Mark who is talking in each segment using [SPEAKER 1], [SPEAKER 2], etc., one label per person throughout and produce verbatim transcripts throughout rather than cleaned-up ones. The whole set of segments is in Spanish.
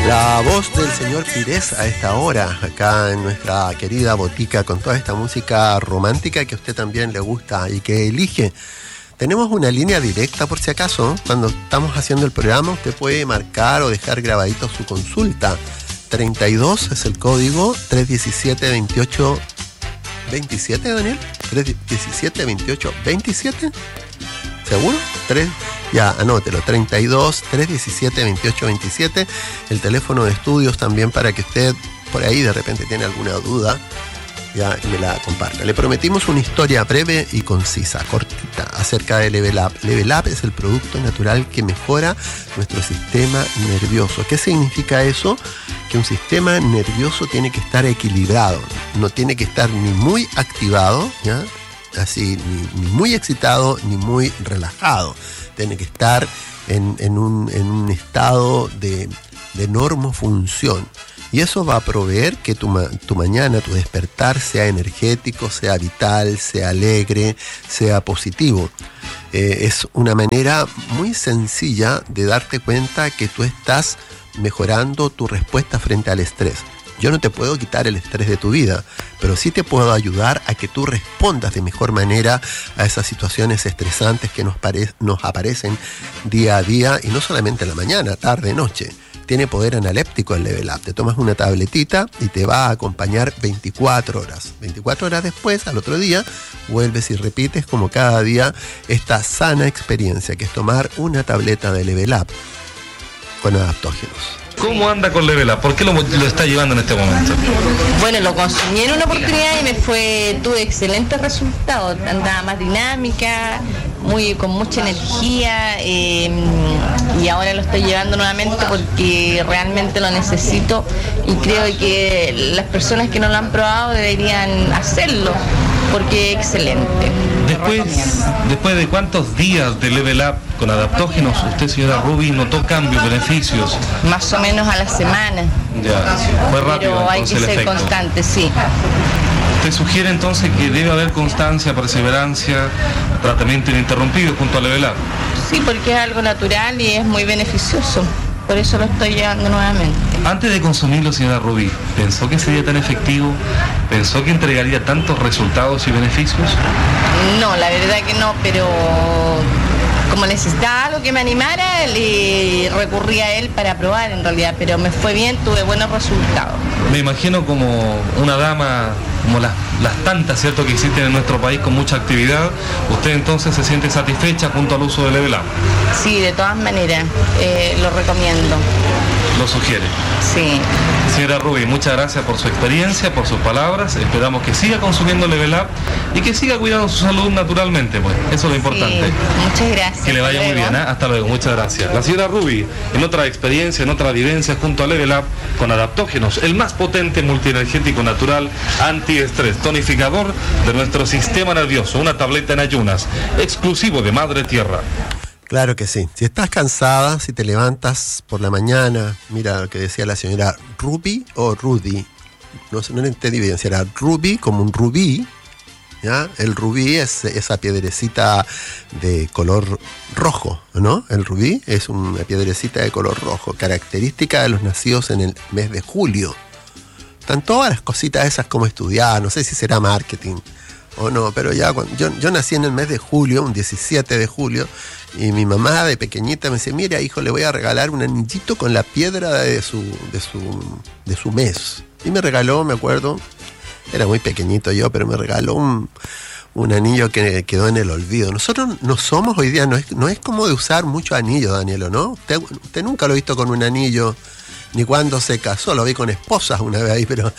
[SPEAKER 1] La voz del señor Pires a esta hora, acá en nuestra querida botica, con toda esta música romántica que a usted también le gusta y que elige. Tenemos una línea directa por si acaso, cuando estamos haciendo el programa usted puede marcar o dejar grabadito su consulta. treinta y dos es el código, trescientos diecisiete, veintiocho, veintisiete, Daniel, trescientos diecisiete, veintiocho, veintisiete, ¿seguro? tres, ya, anótelo, treinta y dos, trescientos diecisiete, veintiocho, veintisiete, el teléfono de estudios también para que usted por ahí de repente tiene alguna duda, ya, y me la comparta. Le prometimos una historia breve y concisa, cortita, acerca de Level Up. Level Up es el producto natural que mejora nuestro sistema nervioso. ¿Qué significa eso? Que un sistema nervioso tiene que estar equilibrado, no tiene que estar ni muy activado, ¿ya? Así, ni, ni muy excitado, ni muy relajado. Tiene que estar en, en, un, en un estado de, de normofunción. Y eso va a proveer que tu, tu mañana, tu despertar sea energético, sea vital, sea alegre, sea positivo. Eh, es una manera muy sencilla de darte cuenta que tú estás mejorando tu respuesta frente al estrés. Yo no te puedo quitar el estrés de tu vida, pero sí te puedo ayudar a que tú respondas de mejor manera a esas situaciones estresantes que nos, pare- nos aparecen día a día, y no solamente en la mañana, tarde, noche. Tiene poder analéptico el Level Up. Te tomas una tabletita y te va a acompañar veinticuatro horas. veinticuatro horas después, al otro día, vuelves y repites como cada día esta sana experiencia, que es tomar una tableta de Level Up con adaptógenos.
[SPEAKER 2] ¿Cómo anda con Level Up? ¿Por qué lo, lo está llevando en este momento?
[SPEAKER 3] Bueno, lo consumí en una oportunidad y me fue, tuve excelentes resultados. Andaba más dinámica, muy con mucha energía, eh, y ahora lo estoy llevando nuevamente porque realmente lo necesito y creo que las personas que no lo han probado deberían hacerlo porque es excelente.
[SPEAKER 2] Después, después de cuántos días de Level Up con adaptógenos, usted, señora Ruby, notó cambios, beneficios.
[SPEAKER 3] Más o menos a la semana.
[SPEAKER 2] Ya, fue rápido.
[SPEAKER 3] Pero hay que
[SPEAKER 2] entonces, el
[SPEAKER 3] ser
[SPEAKER 2] efecto.
[SPEAKER 3] constante, sí.
[SPEAKER 2] Usted sugiere entonces que debe haber constancia, perseverancia, tratamiento ininterrumpido junto a Level Up.
[SPEAKER 3] Sí, porque es algo natural y es muy beneficioso. Por eso lo estoy llevando nuevamente.
[SPEAKER 2] Antes de consumirlo, señora Ruby, ¿pensó que sería tan efectivo? ¿Pensó que entregaría tantos resultados y beneficios?
[SPEAKER 3] No, la verdad que no, pero como necesitaba algo que me animara, le recurrí a él para probar en realidad, pero me fue bien, tuve buenos resultados.
[SPEAKER 2] Me imagino como una dama, como las, las tantas, ¿cierto?, que existen en nuestro país con mucha actividad, usted entonces se siente satisfecha junto al uso de Level Up.
[SPEAKER 3] Sí, de todas maneras, eh, lo recomiendo.
[SPEAKER 2] Lo sugiere.
[SPEAKER 3] Sí.
[SPEAKER 2] Señora Ruby, muchas gracias por su experiencia, por sus palabras. Esperamos que siga consumiendo Level Up y que siga cuidando su salud naturalmente, pues. Eso es lo importante.
[SPEAKER 3] Sí, muchas gracias.
[SPEAKER 2] Que le vaya muy bien, ¿eh? Hasta luego, muchas gracias. La señora Ruby, en otra experiencia, en otra vivencia, junto a Level Up, con adaptógenos, el más potente multienergético natural antiestrés, tonificador de nuestro sistema nervioso, una tableta en ayunas, exclusivo de Madre Tierra.
[SPEAKER 1] Claro que sí. Si estás cansada, si te levantas por la mañana, mira lo que decía la señora Ruby o Rudy, no sé, no entendí bien, si era Ruby como un rubí, ¿ya? El rubí es esa piedrecita de color rojo, ¿no? El rubí es una piedrecita de color rojo, característica de los nacidos en el mes de julio. Están todas las cositas esas como estudiadas, no sé si será marketing o no, pero ya cuando, yo, yo nací en el mes de julio, un diecisiete de julio, y mi mamá de pequeñita me dice, mira hijo, le voy a regalar un anillito con la piedra de su, de su, de su mes. Y me regaló, me acuerdo, era muy pequeñito yo, pero me regaló un, un anillo que quedó en el olvido. Nosotros no somos hoy día, no es, no es como de usar mucho anillo, Danielo, ¿no? Usted, usted nunca lo ha visto con un anillo, ni cuando se casó, lo vi con esposas una vez ahí, pero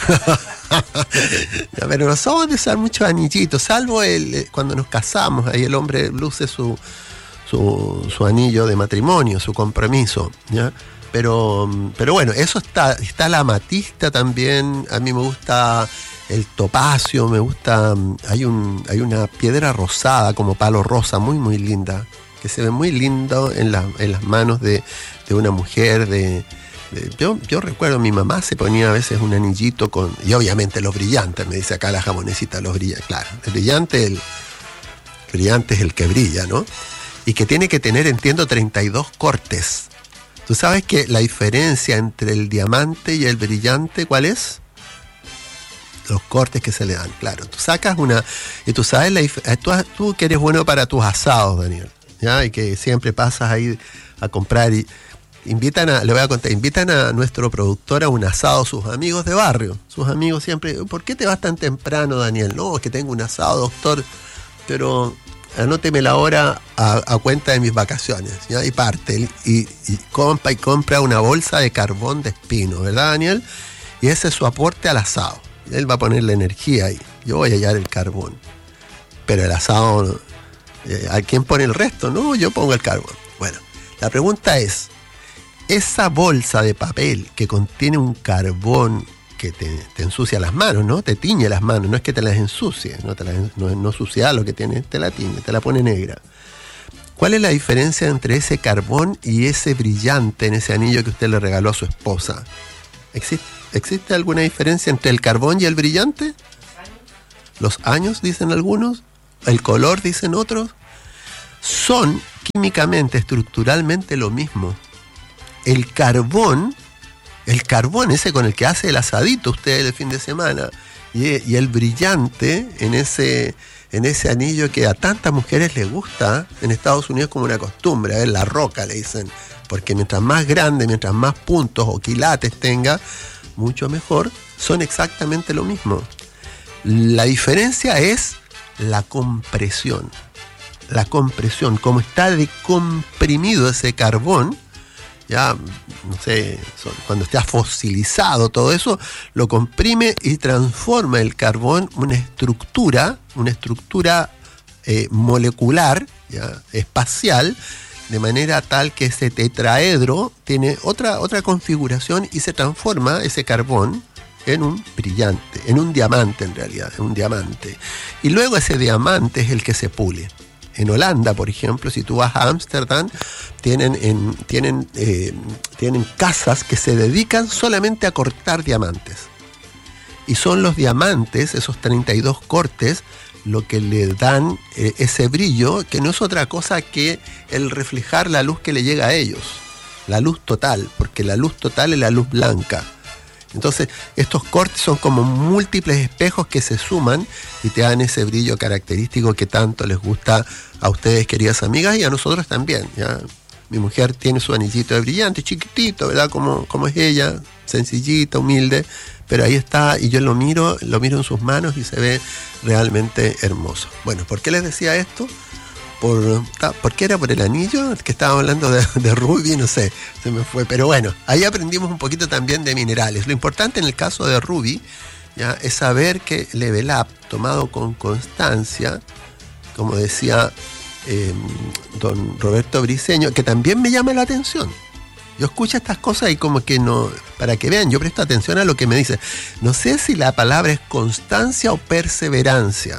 [SPEAKER 1] pero no somos de usar muchos anillitos, salvo el cuando nos casamos, ahí el hombre luce su, su, su anillo de matrimonio, su compromiso, ¿ya? Pero, pero bueno, eso está, está la amatista también, a mí me gusta el topacio, me gusta, hay un, hay una piedra rosada como palo rosa, muy muy linda, que se ve muy lindo en, la, en las manos de, de una mujer de Yo, yo recuerdo, mi mamá se ponía a veces un anillito con, y obviamente los brillantes, me dice acá la jamonesita, los brillantes, claro, el brillante, el, el brillante es el que brilla, ¿no? Y que tiene que tener, entiendo, treinta y dos cortes, ¿Tú sabes que la diferencia entre el diamante y el brillante, cuál es? Los cortes que se le dan, claro. Tú sacas una... Y tú sabes, la dif- tú, tú que eres bueno para tus asados, Daniel, ¿ya? Y que siempre pasas ahí a comprar y... Invitan a, le voy a contar, invitan a nuestro productor a un asado, sus amigos de barrio. Sus amigos siempre, ¿por qué te vas tan temprano, Daniel? No, es que tengo un asado, doctor, pero anóteme la hora a, a cuenta de mis vacaciones, ¿ya? Y parte, y, y compra y compra una bolsa de carbón de espino, ¿verdad, Daniel? Y ese es su aporte al asado. Él va a poner la energía ahí. Yo voy a hallar el carbón. Pero el asado, eh, ¿a quién pone el resto? No, yo pongo el carbón. Bueno, la pregunta es, esa bolsa de papel que contiene un carbón que te, te ensucia las manos, ¿no? Te tiñe las manos, no es que te las ensucie, no, te las, no, no sucia lo que tiene, te la tiñe, te la pone negra. ¿Cuál es la diferencia entre ese carbón y ese brillante en ese anillo que usted le regaló a su esposa? ¿Existe, ¿existe alguna diferencia entre el carbón y el brillante? Los años, dicen algunos, el color, dicen otros. Son químicamente, estructuralmente lo mismo. El carbón, el carbón ese con el que hace el asadito usted el fin de semana, y, y el brillante en ese, en ese anillo que a tantas mujeres les gusta, en Estados Unidos como una costumbre, a ver, la roca le dicen, porque mientras más grande, mientras más puntos o quilates tenga, mucho mejor, son exactamente lo mismo. La diferencia es la compresión. La compresión, como está decomprimido ese carbón, ya, no sé, cuando está fosilizado todo eso, lo comprime y transforma el carbón en una estructura, una estructura eh, molecular, ya, espacial, de manera tal que ese tetraedro tiene otra, otra configuración y se transforma ese carbón en un brillante, en un diamante en realidad, en un diamante. Y luego ese diamante es el que se pule. En Holanda, por ejemplo, si tú vas a Ámsterdam, tienen, en, tienen, eh, tienen casas que se dedican solamente a cortar diamantes. Y son los diamantes, esos treinta y dos cortes, lo que le dan eh, ese brillo, que no es otra cosa que el reflejar la luz que le llega a ellos. La luz total, porque la luz total es la luz blanca. Entonces, estos cortes son como múltiples espejos que se suman y te dan ese brillo característico que tanto les gusta a ustedes, queridas amigas, y a nosotros también, ¿ya? Mi mujer tiene su anillito de brillante, chiquitito, ¿verdad? Como, como es ella, sencillita, humilde, pero ahí está, y yo lo miro, lo miro en sus manos y se ve realmente hermoso. Bueno, ¿por qué les decía esto? Por, ¿Por qué era por el anillo? Que estábamos hablando de, de Ruby, no sé, se me fue. Pero bueno, ahí aprendimos un poquito también de minerales. Lo importante en el caso de Ruby, ya, es saber que Level Up, tomado con constancia, como decía eh, don Roberto Briceño, que también me llama la atención. Yo escucho estas cosas y como que no, para que vean, yo presto atención a lo que me dice. No sé si la palabra es constancia o perseverancia,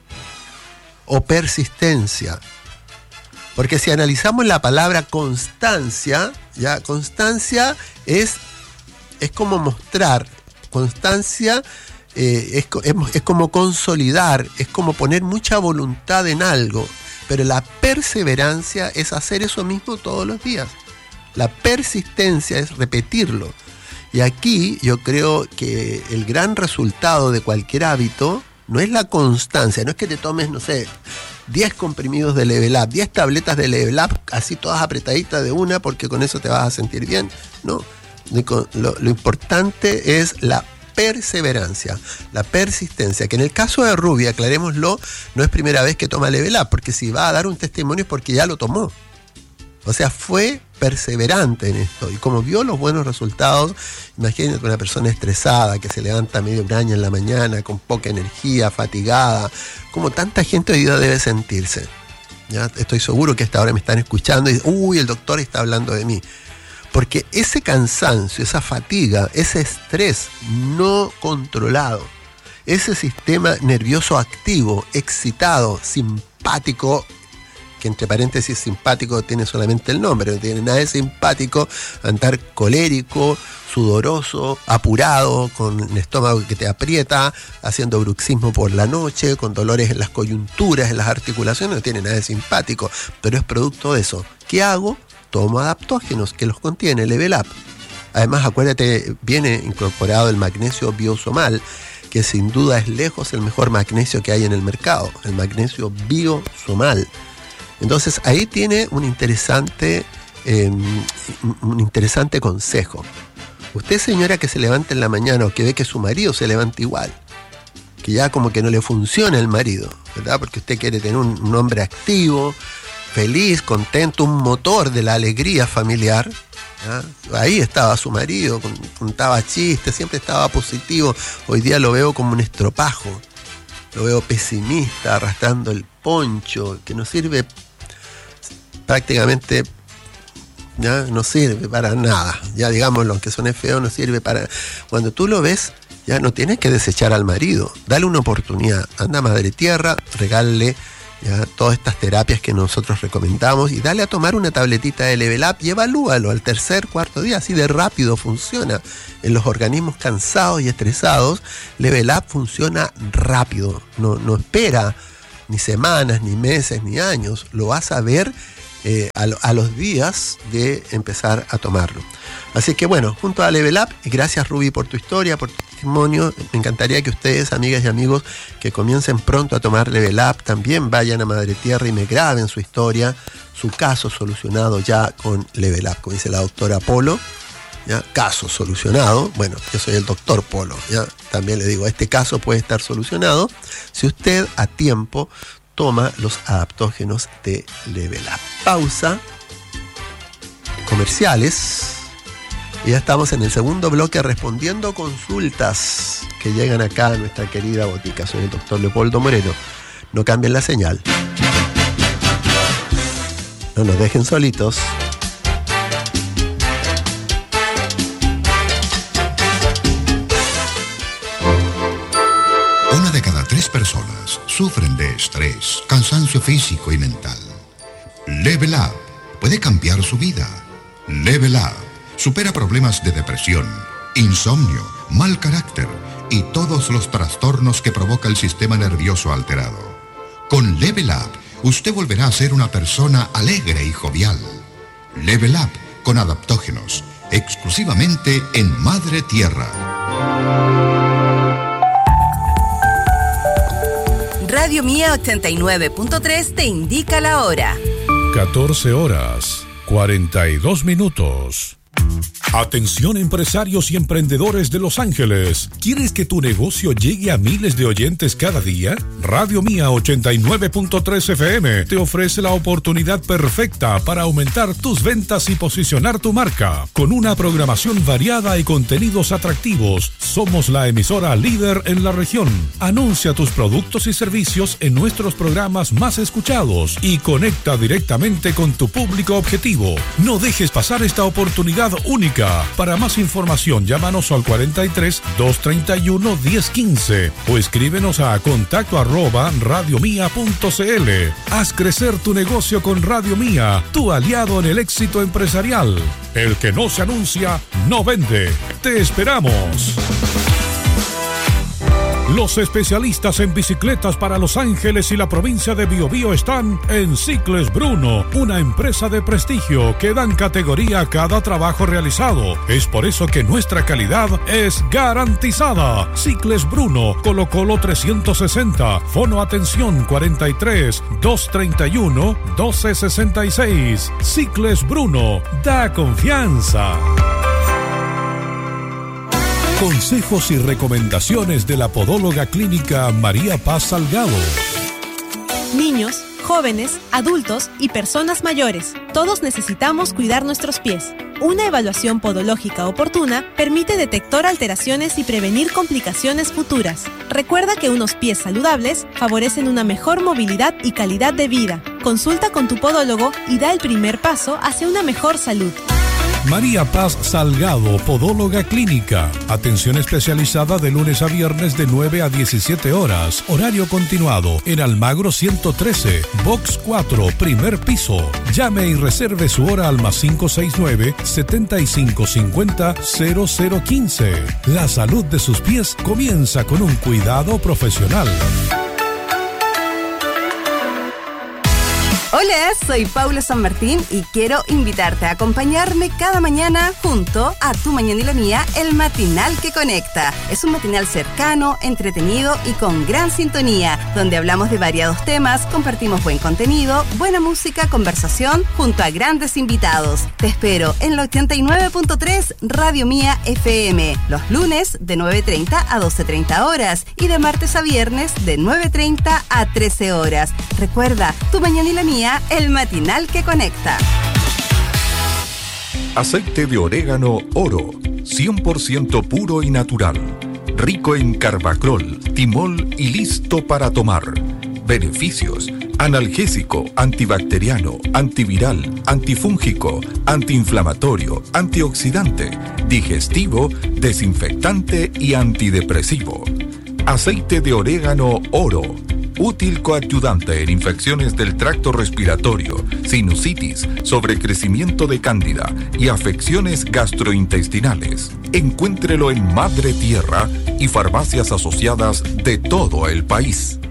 [SPEAKER 1] o persistencia. Porque si analizamos la palabra constancia, ya, constancia es, es como mostrar, constancia eh, es, es, es como consolidar, es como poner mucha voluntad en algo, pero la perseverancia es hacer eso mismo todos los días. La persistencia es repetirlo. Y aquí yo creo que el gran resultado de cualquier hábito no es la constancia, no es que te tomes, no sé, diez comprimidos de Level Up, diez tabletas de Level Up, así todas apretaditas de una, porque con eso te vas a sentir bien. No, lo, lo importante es la perseverancia, la persistencia, que en el caso de Ruby, aclarémoslo, no es primera vez que toma Level Up, porque si va a dar un testimonio es porque ya lo tomó. O sea, fue perseverante en esto. Y como vio los buenos resultados, imagínate una persona estresada que se levanta medio braña en la mañana, con poca energía, fatigada, como tanta gente hoy día debe sentirse. ¿Ya? Estoy seguro que hasta ahora me están escuchando y dicen, uy, el doctor está hablando de mí. Porque ese cansancio, esa fatiga, ese estrés no controlado, ese sistema nervioso activo, excitado, simpático, que entre paréntesis simpático tiene solamente el nombre, no tiene nada de simpático, andar colérico, sudoroso, apurado, con un estómago que te aprieta, haciendo bruxismo por la noche, con dolores en las coyunturas, en las articulaciones, no tiene nada de simpático, pero es producto de eso. ¿Qué hago? tomo adaptógenos que los contiene Level Up. Además, acuérdate, viene incorporado el magnesio biosomal, que sin duda es lejos el mejor magnesio que hay en el mercado, el magnesio biosomal. Entonces ahí tiene un interesante, eh, un interesante consejo. Usted, señora, que se levanta en la mañana o que ve que su marido se levanta igual, que ya como que no le funciona el marido, ¿verdad? Porque usted quiere tener un, un hombre activo, feliz, contento, un motor de la alegría familiar. ¿Ah? Ahí estaba su marido, contaba chistes, siempre estaba positivo. Hoy día lo veo como un estropajo, lo veo pesimista, arrastrando el poncho, que no sirve prácticamente, ya no sirve para nada. Ya digámoslo, aunque suene feo, no sirve para... Cuando tú lo ves, ya no tienes que desechar al marido, dale una oportunidad, anda a Madre Tierra, regálale ya todas estas terapias que nosotros recomendamos y dale a tomar una tabletita de Level Up y evalúalo al tercer, cuarto día, así de rápido funciona. En los organismos cansados y estresados, Level Up funciona rápido, no, no espera ni semanas, ni meses, ni años, lo vas a ver eh, a, a los días de empezar a tomarlo. Así que bueno, junto a Level Up, y gracias Ruby por tu historia, por tu testimonio, me encantaría que ustedes, amigas y amigos, que comiencen pronto a tomar Level Up, también vayan a Madre Tierra y me graben su historia, su caso solucionado ya con Level Up, como dice la doctora Polo, ¿ya? Caso solucionado, bueno, yo soy el doctor Polo, ¿ya? También le digo, este caso puede estar solucionado si usted a tiempo toma los adaptógenos de Level Up. Pausa, comerciales. Y ya estamos en el segundo bloque respondiendo consultas que llegan acá a nuestra querida botica. Soy el doctor Leopoldo Moreno. No cambien la señal. No nos dejen solitos.
[SPEAKER 4] Una de cada tres personas sufren de estrés, cansancio físico y mental. Level Up puede cambiar su vida. Level Up supera problemas de depresión, insomnio, mal carácter y todos los trastornos que provoca el sistema nervioso alterado. Con Level Up, usted volverá a ser una persona alegre y jovial. Level Up con adaptógenos, exclusivamente en Madre Tierra.
[SPEAKER 5] Radio Mía ochenta y nueve punto tres te indica la hora.
[SPEAKER 6] catorce horas, cuarenta y dos minutos. Atención empresarios y emprendedores de Los Ángeles. ¿Quieres que tu negocio llegue a miles de oyentes cada día? Radio Mía ochenta y nueve punto tres F M te ofrece la oportunidad perfecta para aumentar tus ventas y posicionar tu marca. Con una programación variada y contenidos atractivos, somos la emisora líder en la región. Anuncia tus productos y servicios en nuestros programas más escuchados y conecta directamente con tu público objetivo. No dejes pasar esta oportunidad única. Para más información, llámanos al cuarenta y tres, doscientos treinta y uno, diez quince o escríbenos a contacto arroba radiomia punto cl. Haz crecer tu negocio con Radio Mía, tu aliado en el éxito empresarial. El que no se anuncia, no vende. Te esperamos. Los especialistas en bicicletas para Los Ángeles y la provincia de Biobío están en Cicles Bruno, una empresa de prestigio que dan categoría a cada trabajo realizado. Es por eso que nuestra calidad es garantizada. Cicles Bruno, Colo Colo trescientos sesenta, Fono Atención cuarenta y tres, doscientos treinta y uno, doce sesenta y seis. Cicles Bruno, da confianza. Consejos y recomendaciones de la podóloga clínica María Paz Salgado.
[SPEAKER 7] Niños, jóvenes, adultos y personas mayores, todos necesitamos cuidar nuestros pies. Una evaluación podológica oportuna permite detectar alteraciones y prevenir complicaciones futuras. Recuerda que unos pies saludables favorecen una mejor movilidad y calidad de vida. Consulta con tu podólogo y da el primer paso hacia una mejor salud.
[SPEAKER 6] María Paz Salgado, podóloga clínica. Atención especializada de lunes a viernes de nueve a diecisiete horas. Horario continuado en Almagro ciento trece, Box cuatro, primer piso. Llame y reserve su hora al más cinco seis nueve, setenta y cinco cincuenta, cero cero quince. La salud de sus pies comienza con un cuidado profesional.
[SPEAKER 5] Hola, soy Paula San Martín y quiero invitarte a acompañarme cada mañana junto a Tu Mañana y la Mía, el matinal que conecta. Es un matinal cercano, entretenido y con gran sintonía, donde hablamos de variados temas, compartimos buen contenido, buena música, conversación, junto a grandes invitados. Te espero en la ochenta y nueve punto tres Radio Mía F M, los lunes de nueve treinta a doce treinta horas y de martes a viernes de nueve treinta a trece horas. Recuerda, Tu Mañana y la Mía, el matinal que conecta.
[SPEAKER 8] Aceite de orégano Oro, cien por ciento puro y natural. Rico en carbacrol, timol y listo para tomar. Beneficios: analgésico, antibacteriano, antiviral, antifúngico, antiinflamatorio, antioxidante, digestivo, desinfectante y antidepresivo. Aceite de orégano Oro, útil coadyuvante en infecciones del tracto respiratorio, sinusitis, sobrecrecimiento de cándida y afecciones gastrointestinales. Encuéntrelo en Madre Tierra y farmacias asociadas de todo el país.